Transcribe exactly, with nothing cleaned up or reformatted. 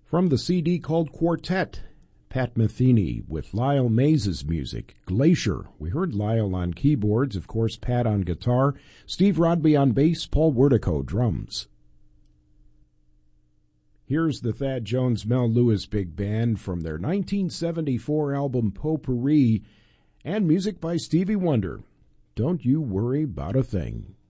From the C D called Quartet, Pat Metheny with Lyle Mays' music, Glacier. We heard Lyle on keyboards, of course Pat on guitar, Steve Rodby on bass, Paul Wertico drums. Here's the Thad Jones Mel Lewis Big Band from their nineteen seventy-four album Potpourri, and music by Stevie Wonder. Don't You Worry About a Thing.